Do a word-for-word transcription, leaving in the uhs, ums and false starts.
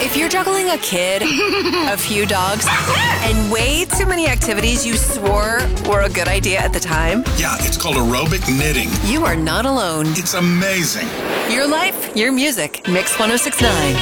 If you're juggling a kid, a few dogs, and way too many activities you swore were a good idea at the time, yeah, it's called aerobic knitting. You are not alone. It's amazing. Your life, your music. Mix one oh six point nine.